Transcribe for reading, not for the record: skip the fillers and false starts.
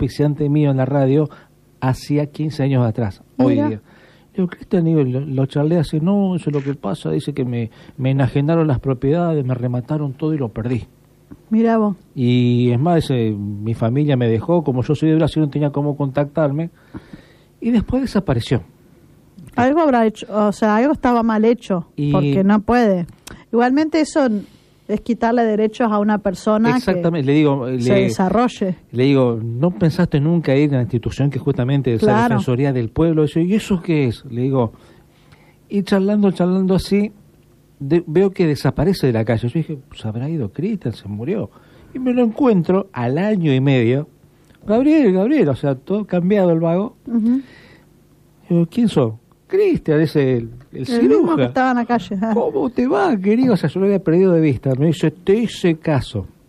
auspiciante mío en la radio hacía 15 años atrás, hoy Mira. día. Digo, Cristian, digo, lo charlé así, no, eso es lo que pasa, dice que me enajenaron las propiedades, me remataron todo y lo perdí. Mirá vos. Y es más, mi familia me dejó, como yo soy de Brasil, no tenía cómo contactarme, y después desapareció. Algo habrá hecho, o sea, algo estaba mal hecho, Y- porque no puede. Igualmente eso es quitarle derechos a una persona Exactamente, le digo, que se desarrolle. le digo, ¿no pensaste nunca ir a la institución que justamente es la Claro. Defensoría del Pueblo? Dice, ¿y eso qué es? Le digo, y charlando así, veo que desaparece de la calle. Yo dije, pues habrá ido Cristian, se murió. Y me lo encuentro al año y medio. Gabriel, o sea, todo cambiado el vago. Ujú. Digo, ¿quién sos? Cristian, es el El mismo que cirujano. estaba en la calle. ¿Cómo te va, querido? O sea, yo lo había perdido de vista. Me dice, te hice caso.